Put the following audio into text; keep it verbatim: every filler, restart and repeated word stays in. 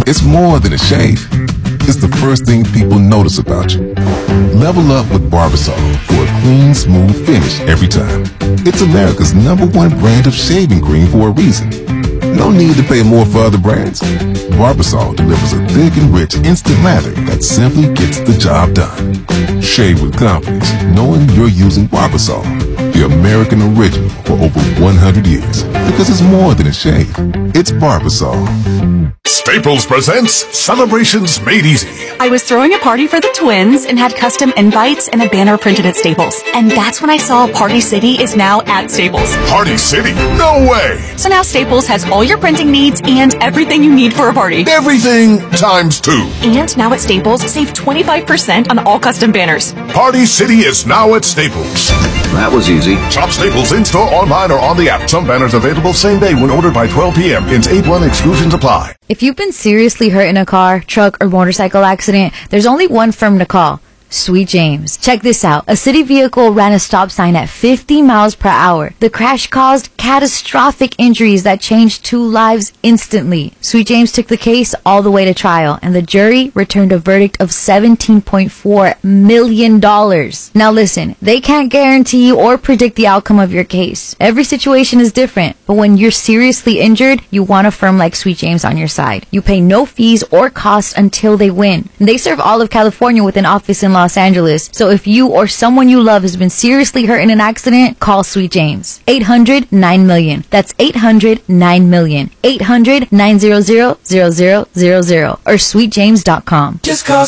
It's more than a shave. It's the first thing people notice about you. Level up with Barbasol for a clean, smooth finish every time. It's America's number one brand of shaving cream for a reason. No need to pay more for other brands. Barbasol delivers a thick and rich instant lather that simply gets the job done. Shave with confidence, knowing you're using Barbasol, the American original for over one hundred years. Because it's more than a shave. It's Barbasol. Staples presents Celebrations Made Easy. I was throwing a party for the twins and had custom invites and a banner printed at Staples. And that's when I saw Party City is now at Staples. Party City? No way! So now Staples has all your printing needs and everything you need for a party. Everything times two. And now at Staples, save twenty-five percent on all custom banners. Party City is now at Staples. That was easy. Shop Staples in-store, online, or on the app. Some banners available same day when ordered by twelve p.m. Ins eight one exclusions apply. If you've been seriously hurt in a car, truck, or motorcycle accident, there's only one firm to call. Sweet James. Check this out. A city vehicle ran a stop sign at fifty miles per hour. The crash caused catastrophic injuries that changed two lives instantly. Sweet James took the case all the way to trial, and the jury returned a verdict of seventeen point four million dollars. Now listen, they can't guarantee or predict the outcome of your case. Every situation is different, but when you're seriously injured, you want a firm like Sweet James on your side. You pay no fees or costs until they win. They serve all of California with an office in Los Angeles. So if you or someone you love has been seriously hurt in an accident, call Sweet James. eight hundred nine million. That's eight hundred nine million. eight hundred nine hundred, zero zero zero zero or sweet james dot com. Just call